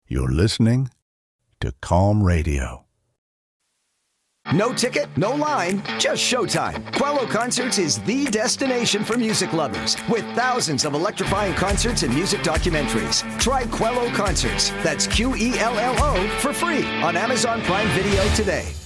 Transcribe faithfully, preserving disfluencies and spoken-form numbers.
You're listening to Calm Radio. No ticket, no line, just showtime. Quello Concerts is the destination for music lovers with thousands of electrifying concerts and music documentaries. Try Quello Concerts, that's Q E L L O, for free on Amazon Prime Video today.